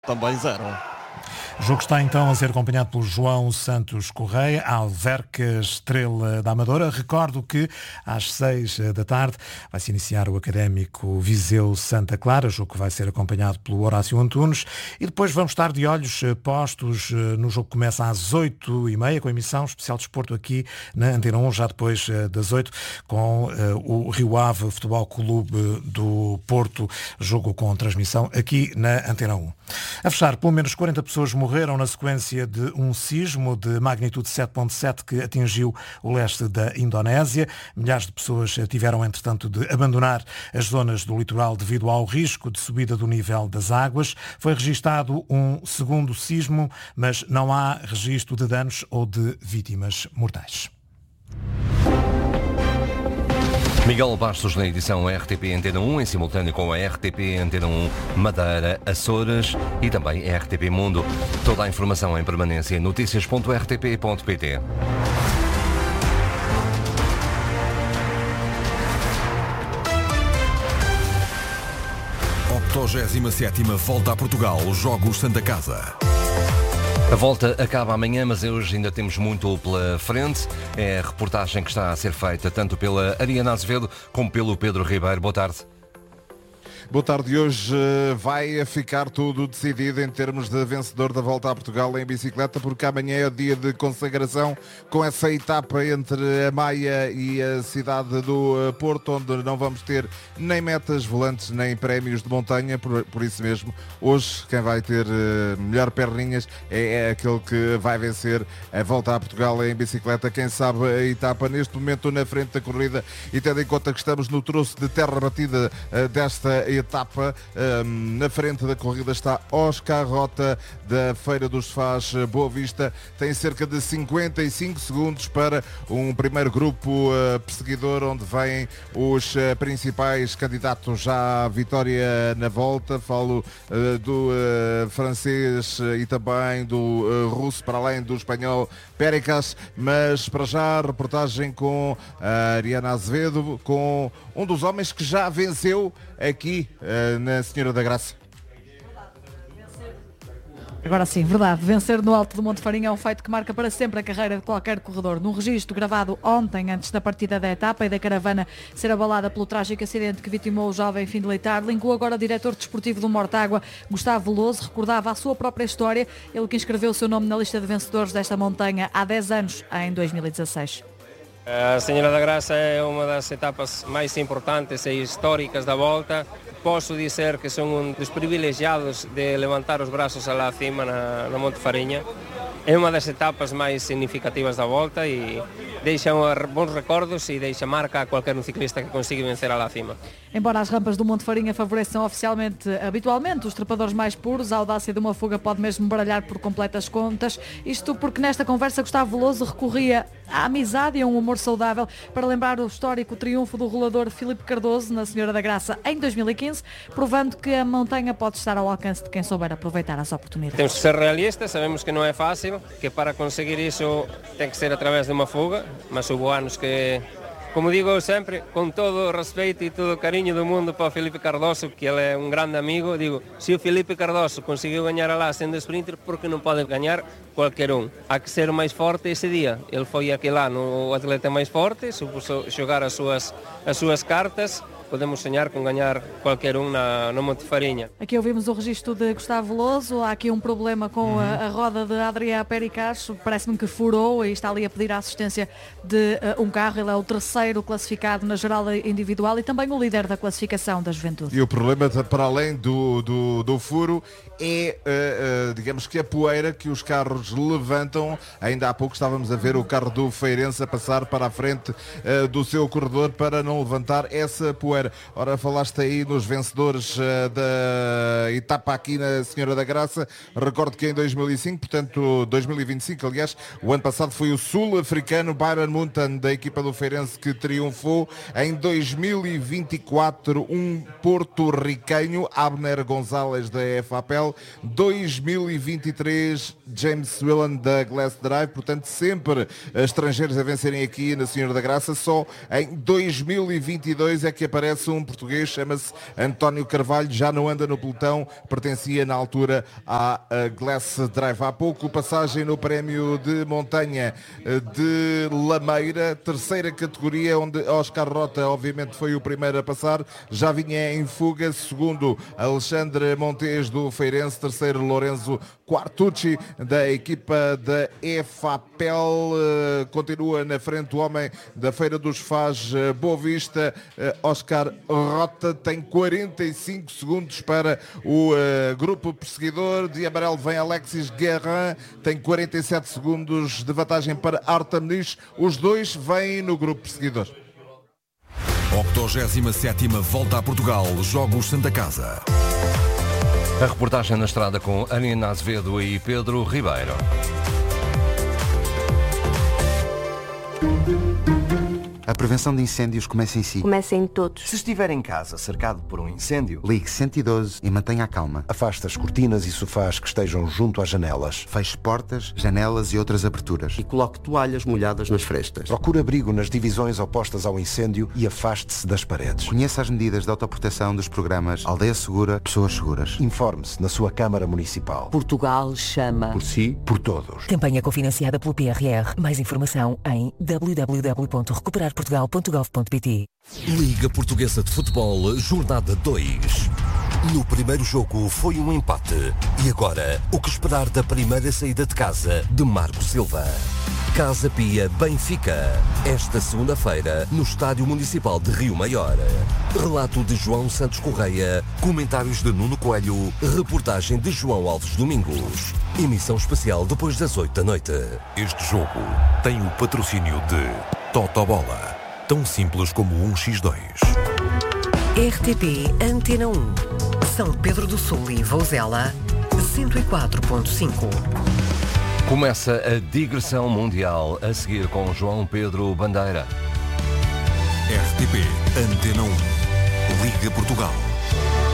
também 0. O jogo está então a ser acompanhado pelo João Santos Correia, Alverca Estrela da Amadora. Recordo que às 6 da tarde vai-se iniciar o Académico Viseu Santa Clara, jogo que vai ser acompanhado pelo Horácio Antunes. E depois vamos estar de olhos postos no jogo que começa às 8h30, com a emissão especial de desporto aqui na Antena 1, já depois das 8, com o Rio Ave Futebol Clube do Porto, jogo com transmissão aqui na Antena 1. A fechar, pelo menos 40 pessoas morreram na sequência de um sismo de magnitude 7.7 que atingiu o leste da Indonésia. Milhares de pessoas tiveram, entretanto, de abandonar as zonas do litoral devido ao risco de subida do nível das águas. Foi registado um segundo sismo, mas não há registro de danos ou de vítimas mortais. Miguel Bastos na edição RTP Antena 1, em simultâneo com a RTP Antena 1 Madeira, Açores e também a RTP Mundo. Toda a informação em permanência em noticias.rtp.pt. ª 87ª Volta a Portugal, Jogos Santa Casa. A volta acaba amanhã, mas hoje ainda temos muito pela frente. É a reportagem que está a ser feita tanto pela Ariana Azevedo como pelo Pedro Ribeiro. Boa tarde. Boa tarde. Hoje vai ficar tudo decidido em termos de vencedor da Volta a Portugal em bicicleta, porque amanhã é o dia de consagração com essa etapa entre a Maia e a cidade do Porto, onde não vamos ter nem metas volantes nem prémios de montanha. Por isso mesmo, hoje quem vai ter melhor perninhas é aquele que vai vencer a Volta a Portugal em bicicleta. Quem sabe a etapa neste momento na frente da corrida, e tendo em conta que estamos no troço de terra batida desta etapa, na frente da corrida está Oscar Rota da Feira dos Fás Boa Vista. Tem cerca de 55 segundos para um primeiro grupo perseguidor, onde vêm os principais candidatos já à vitória na volta. Falo do francês e também do russo, para além do espanhol Péricas. Mas para já a reportagem com a Ariana Azevedo, com um dos homens que já venceu aqui na Senhora da Graça. Agora sim, verdade. Vencer no Alto do Monte Farinha é um feito que marca para sempre a carreira de qualquer corredor. Num registro gravado ontem, antes da partida da etapa e da caravana ser abalada pelo trágico acidente que vitimou o jovem Findlay Tarling, agora diretor desportivo do Mortágua, Gustavo Veloso, recordava a sua própria história. Ele que inscreveu o seu nome na lista de vencedores desta montanha há 10 anos, em 2016. A Senhora da Graça é uma das etapas mais importantes e históricas da volta. Posso dizer que sou um dos privilegiados de levantar os braços lá acima na Monte Farinha. É uma das etapas mais significativas da volta e deixa bons recordos e deixa marca a qualquer ciclista que consiga vencer lá acima. Embora as rampas do Monte Farinha favoreçam habitualmente os trepadores mais puros, a audácia de uma fuga pode mesmo baralhar por completas contas. Isto porque nesta conversa Gustavo Veloso recorria à amizade e a um humor saudável para lembrar o histórico triunfo do rolador Filipe Cardoso na Senhora da Graça em 2015, provando que a montanha pode estar ao alcance de quem souber aproveitar as oportunidades. Temos que ser realistas, sabemos que não é fácil, que para conseguir isso tem que ser através de uma fuga, mas houve anos que, como digo eu sempre, com todo o respeito e todo o carinho do mundo para o Filipe Cardoso, que ele é um grande amigo, digo, se o Filipe Cardoso conseguiu ganhar lá sendo sprinter, por que não pode ganhar qualquer um? Há que ser o mais forte esse dia. Ele foi aquele ano o atleta mais forte, soube jogar as suas cartas. Podemos sonhar com ganhar qualquer um no Monte Farinha. Aqui ouvimos o registro de Gustavo Veloso. Há aqui um problema com a roda de Adrià Péricas. Parece-me que furou e está ali a pedir a assistência de um carro. Ele é o terceiro classificado na geral individual e também o líder da classificação da Juventude. E o problema, para além do furo, é, digamos que a poeira que os carros levantam. Ainda há pouco estávamos a ver o carro do Feirense a passar para a frente do seu corredor para não levantar essa poeira. Ora, falaste aí nos vencedores da etapa aqui na Senhora da Graça. Recordo que em 2005, portanto 2025, aliás, o ano passado foi o sul-africano Byron Munton da equipa do Feirense que triunfou. Em 2024, um porto-riquenho, Abner Gonzalez da FAPEL. 2023, James Whelan da Glass Drive. Portanto, sempre estrangeiros a vencerem aqui na Senhora da Graça. Só em 2022 é que aparece aparece um português, chama-se António Carvalho, já não anda no pelotão, pertencia na altura à Glass Drive. Há pouco passagem no prémio de montanha de Lameira, terceira categoria, onde Oscar Rota obviamente foi o primeiro a passar, já vinha em fuga, segundo Alexandre Montes do Feirense, terceiro Lorenzo Quartucci da equipa da EFAPEL, continua na frente o homem da Feira dos Faz, Boa Vista, Oscar Rota, tem 45 segundos para o grupo perseguidor. De amarelo vem Alexis Guerrin, tem 47 segundos de vantagem para Artem Nis. Os dois vêm no grupo perseguidor. 87ª Volta a Portugal, Jogos Santa Casa. A reportagem na estrada com Ana Azevedo e Pedro Ribeiro. A prevenção de incêndios começa em si. Começa em todos. Se estiver em casa cercado por um incêndio, Ligue 112 e mantenha a calma. afaste as cortinas e sofás que estejam junto às janelas. Feche portas, janelas e outras aberturas. E coloque toalhas molhadas nas frestas. Procure abrigo nas divisões opostas ao incêndio e afaste-se das paredes. Conheça as medidas de autoproteção dos programas Aldeia Segura, Pessoas Seguras. Informe-se na sua Câmara Municipal. Portugal chama. Por si, por todos. Campanha cofinanciada pelo PRR. Mais informação em www.recuperarportugal.gov.pt. Liga Portuguesa de Futebol, Jornada 2. No primeiro jogo foi um empate. E agora, o que esperar da primeira saída de casa de Marco Silva? Casa Pia Benfica. Esta segunda-feira, no Estádio Municipal de Rio Maior. Relato de João Santos Correia. Comentários de Nuno Coelho. Reportagem de João Alves Domingos. Emissão especial depois das 8 da noite. Este jogo tem o patrocínio de Totobola. Tão simples como 1x2. RTP Antena 1. São Pedro do Sul e Vouzela 104.5. Começa a digressão mundial a seguir com João Pedro Bandeira. RTP Antena 1. Liga Portugal.